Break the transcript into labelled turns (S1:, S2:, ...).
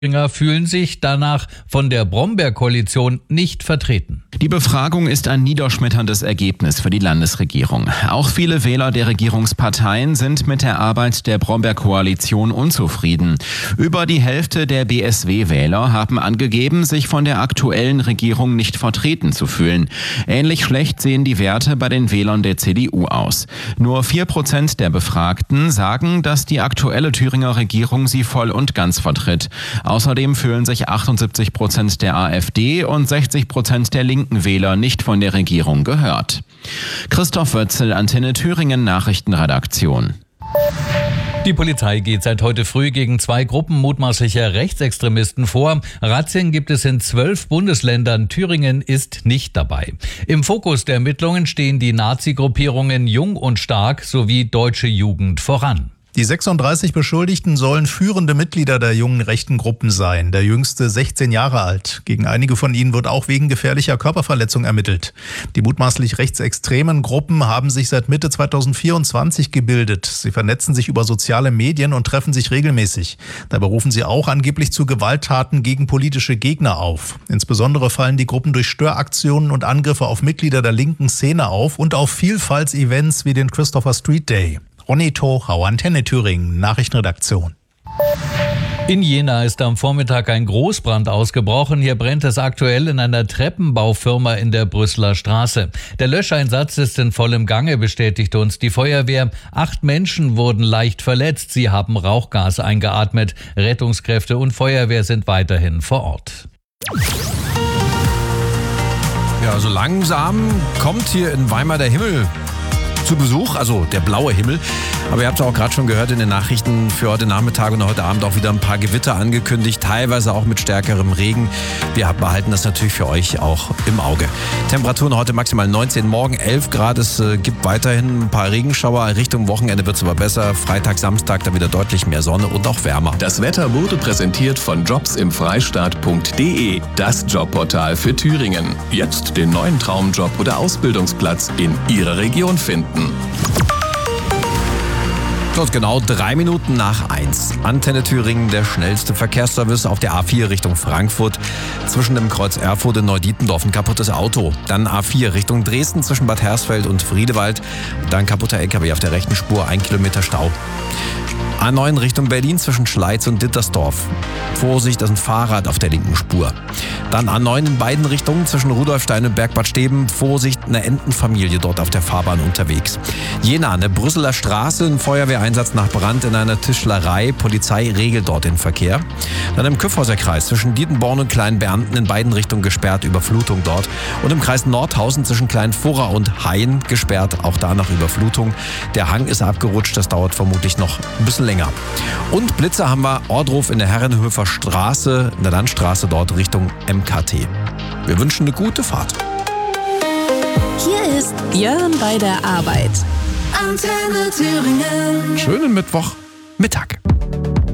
S1: Thüringer fühlen sich danach von der Brombeer-Koalition nicht vertreten.
S2: Die Befragung ist ein niederschmetterndes Ergebnis für die Landesregierung. Auch viele Wähler der Regierungsparteien sind mit der Arbeit der Brombeer-Koalition unzufrieden. Über die Hälfte der BSW-Wähler haben angegeben, sich von der aktuellen Regierung nicht vertreten zu fühlen. Ähnlich schlecht sehen die Werte bei den Wählern der CDU aus. Nur 4% der Befragten sagen, dass die aktuelle Thüringer Regierung sie voll und ganz vertritt. Außerdem fühlen sich 78% der AfD und 60% der linken Wähler nicht von der Regierung gehört. Christoph Wötzel, Antenne Thüringen Nachrichtenredaktion.
S1: Die Polizei geht seit heute früh gegen 2 Gruppen mutmaßlicher Rechtsextremisten vor. Razzien gibt es in 12 Bundesländern. Thüringen ist nicht dabei. Im Fokus der Ermittlungen stehen die Nazi-Gruppierungen Jung und Stark sowie Deutsche Jugend voran.
S3: Die 36 Beschuldigten sollen führende Mitglieder der jungen rechten Gruppen sein. Der jüngste 16 Jahre alt. Gegen einige von ihnen wird auch wegen gefährlicher Körperverletzung ermittelt. Die mutmaßlich rechtsextremen Gruppen haben sich seit Mitte 2024 gebildet. Sie vernetzen sich über soziale Medien und treffen sich regelmäßig. Dabei rufen sie auch angeblich zu Gewalttaten gegen politische Gegner auf. Insbesondere fallen die Gruppen durch Störaktionen und Angriffe auf Mitglieder der linken Szene auf und auf Vielfaltsevents wie den Christopher Street Day. Ronny Tochau, Antenne Thüringen, Nachrichtenredaktion.
S1: In Jena ist am Vormittag ein Großbrand ausgebrochen. Hier brennt es aktuell in einer Treppenbaufirma in der Brüsseler Straße. Der Löscheinsatz ist in vollem Gange, bestätigte uns die Feuerwehr. 8 Menschen wurden leicht verletzt. Sie haben Rauchgas eingeatmet. Rettungskräfte und Feuerwehr sind weiterhin vor Ort.
S4: Ja, so langsam kommt hier in Weimar der Himmel zu Besuch, also der blaue Himmel. Aber ihr habt es auch gerade schon gehört in den Nachrichten für heute Nachmittag und heute Abend auch wieder ein paar Gewitter angekündigt, teilweise auch mit stärkerem Regen. Wir behalten das natürlich für euch auch im Auge. Temperaturen heute maximal 19, morgen 11 Grad. Es gibt weiterhin ein paar Regenschauer. Richtung Wochenende wird es aber besser. Freitag, Samstag dann wieder deutlich mehr Sonne und auch wärmer.
S5: Das Wetter wurde präsentiert von jobsimfreistaat.de, das Jobportal für Thüringen. Jetzt den neuen Traumjob oder Ausbildungsplatz in Ihrer Region finden.
S4: So, genau 3 Minuten nach 1. Antenne Thüringen, der schnellste Verkehrsservice auf der A4 Richtung Frankfurt. Zwischen dem Kreuz Erfurt und Neudietendorf ein kaputtes Auto. Dann A4 Richtung Dresden zwischen Bad Hersfeld und Friedewald. Dann kaputter LKW auf der rechten Spur, 1 Kilometer Stau. A9 Richtung Berlin zwischen Schleiz und Dittersdorf. Vorsicht, das ist ein Fahrrad auf der linken Spur. Dann A9 in beiden Richtungen zwischen Rudolfstein und Bergbad Steben. Vorsicht, eine Entenfamilie dort auf der Fahrbahn unterwegs. Jena, eine Brüsseler Straße, ein Feuerwehreinsatz nach Brand in einer Tischlerei. Polizei regelt dort den Verkehr. Dann im Kyffhäuser Kreis zwischen Dietenborn und Kleinbeamten in beiden Richtungen gesperrt, Überflutung dort. Und im Kreis Nordhausen zwischen Kleinfurra und Hain gesperrt, auch da nach Überflutung. Der Hang ist abgerutscht, das dauert vermutlich noch ein bisschen länger. Und Blitzer haben wir, Ordruf in der Herrenhöfer Straße, in der Landstraße dort Richtung MKT. Wir wünschen eine gute Fahrt.
S6: Hier ist Björn bei der Arbeit. Antenne Thüringen.
S4: Schönen Mittwochmittag.